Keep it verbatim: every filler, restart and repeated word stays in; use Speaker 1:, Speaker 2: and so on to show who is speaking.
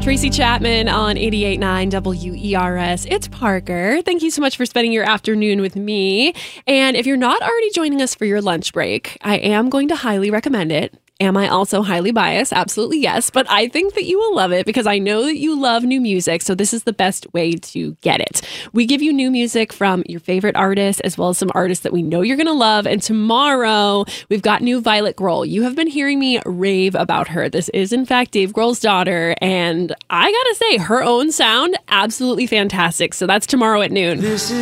Speaker 1: Tracy Chapman on eighty-eight point nine W E R S. It's Parker. Thank you so much for spending your afternoon with me. And if you're not already joining us for your lunch break, I am going to highly recommend it. Am I also highly biased? Absolutely yes. But I think that you will love it because I know that you love new music. So this is the best way to get it. We give you new music from your favorite artists as well as some artists that we know you're going to love. And tomorrow we've got new Violet Grohl. You have been hearing me rave about her. This is in fact Dave Grohl's daughter. And I got to say her own sound, absolutely fantastic. So that's tomorrow at noon.